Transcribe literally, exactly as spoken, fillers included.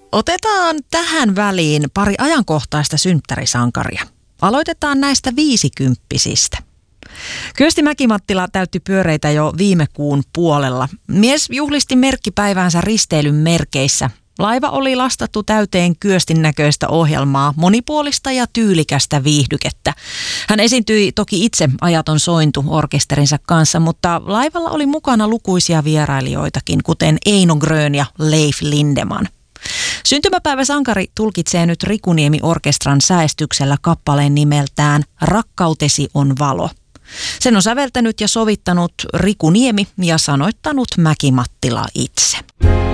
Otetaan tähän väliin pari ajankohtaista synttärisankaria. Aloitetaan näistä viisikymppisistä. Kyösti Mäki-Mattila täytti pyöreitä jo viime kuun puolella. Mies juhlisti merkkipäiväänsä risteilyn merkeissä. Laiva oli lastattu täyteen Kyöstin näköistä ohjelmaa, monipuolista ja tyylikästä viihdykettä. Hän esiintyi toki itse Ajaton sointu orkesterinsa kanssa, mutta laivalla oli mukana lukuisia vierailijoitakin, kuten Eino Grön ja Leif Lindeman. Syntymäpäiväsankari tulkitsee nyt Rikuniemi-orkestran säestyksellä kappaleen nimeltään Rakkautesi on valo. Sen on säveltänyt ja sovittanut Riku Niemi ja sanoittanut Mäki-Mattila itse.